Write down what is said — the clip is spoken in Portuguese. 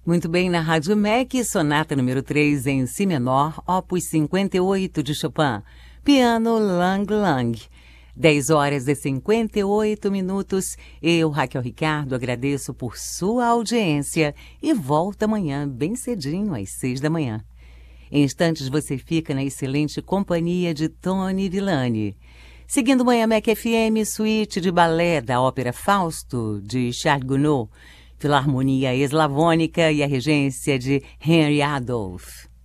Muito bem, na Rádio MEC, sonata número 3 em si menor, opus 58 de Chopin, piano Lang Lang. 10 horas e 58 minutos. Eu, Raquel Ricardo, agradeço por sua audiência e volto amanhã bem cedinho, às 6 da manhã. Em instantes você fica na excelente companhia de Tony Villani. Seguindo Manhã MEC FM, suíte de balé da Ópera Fausto, de Charles Gounod, Filarmonia Eslavônica e a regência de Henry Adolphe.